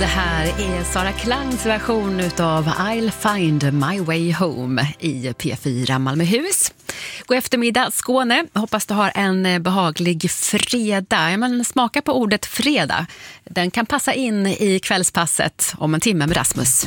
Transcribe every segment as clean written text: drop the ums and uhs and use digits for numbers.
det här är Sara Klangs version utav I'll find my way home i P4 Malmöhus. God eftermiddag Skåne, hoppas du har en behaglig fredag. Men smaka på ordet fredag. Den kan passa in i kvällspasset om en timme med Rasmus.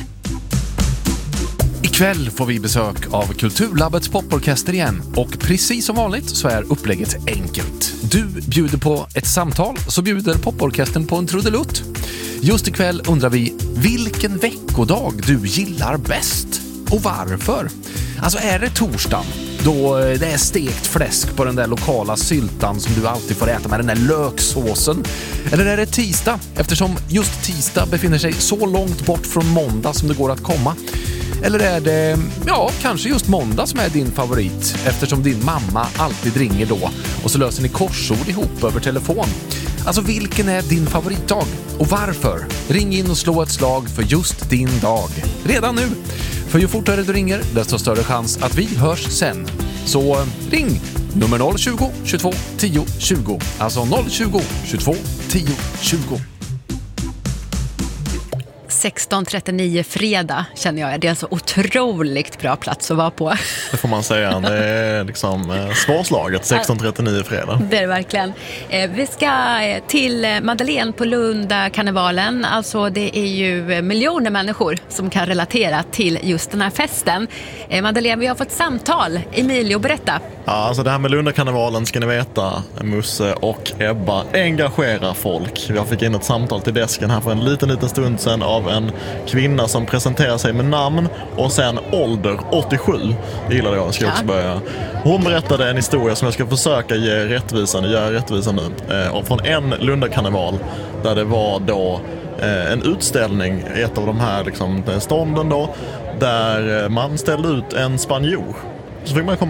Ikväll får vi besök av Kulturlabbets poporkester igen och precis som vanligt så är upplägget enkelt. Du bjuder på ett samtal så bjuder poporkestern på en trudelutt. Just ikväll undrar vi vilken veckodag du gillar bäst och varför. Alltså är det torsdag då det är stekt fläsk på den där lokala syltan som du alltid får äta med den där löksåsen? Eller är det tisdag eftersom just tisdag befinner sig så långt bort från måndag som det går att komma? Eller är det, kanske just måndag som är din favorit eftersom din mamma alltid ringer då och så löser ni korsord ihop över telefon. Alltså vilken är din favoritdag och varför? Ring in och slå ett slag för just din dag. Redan nu. För ju fortare du ringer desto större chans att vi hörs sen. Så ring nummer 020 22 10 20. Alltså 020 22 10 20. 16:39 fredag känner jag. Det är en så otroligt bra plats att vara på. Det får man säga. Det är liksom svårslaget 16:39 fredag. Det är det verkligen. Vi ska till Madeleine på Lunda-karnevalen. Alltså det är ju miljoner människor som kan relatera till just den här festen. Madeleine, vi har fått samtal. Emilio, berätta. Ja, alltså det här med Lunda-karnevalen ska ni veta, Musse och Ebba engagerar folk. Jag fick in ett samtal till desken här för en liten stund sedan av en kvinna som presenterar sig med namn och sen ålder 87. Det gillar jag, ska jag också börja. Hon berättade en historia som jag ska försöka göra rättvisa nu. Och från en Lunda-karneval där det var då en utställning i ett av de här liksom, stånden då, där man ställde ut en spanjor. Så fick man komma